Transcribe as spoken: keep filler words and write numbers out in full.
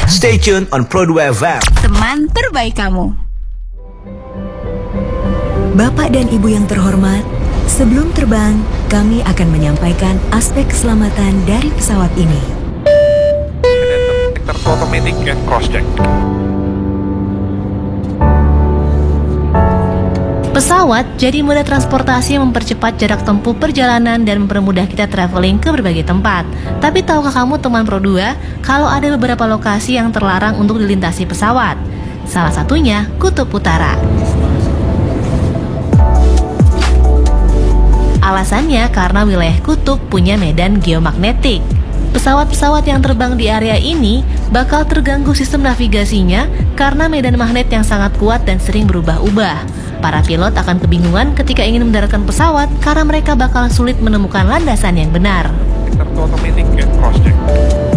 Stay tuned on Pro dua F M. Teman terbaik kamu. Bapak dan Ibu yang terhormat, sebelum terbang, kami akan menyampaikan aspek keselamatan dari pesawat ini. Detector automatic and cross check. Pesawat jadi moda transportasi yang mempercepat jarak tempuh perjalanan dan mempermudah kita traveling ke berbagai tempat. Tapi tahukah kamu teman Pro dua, kalau ada beberapa lokasi yang terlarang untuk dilintasi pesawat? Salah satunya Kutub Utara. Alasannya karena wilayah kutub punya medan geomagnetik. Pesawat-pesawat yang terbang di area ini bakal terganggu sistem navigasinya karena medan magnet yang sangat kuat dan sering berubah-ubah. Para pilot akan kebingungan ketika ingin mendaratkan pesawat karena mereka bakal sulit menemukan landasan yang benar. Detector automatic and cross check.